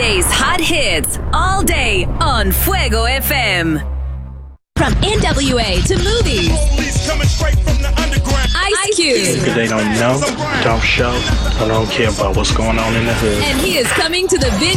DJ's hot hits all day on Fuego FM. From NWA to movies. Police coming straight from the underground. Ice Cube. If they don't know, don't show, I don't care about what's going on in the hood. And he is coming to the venue.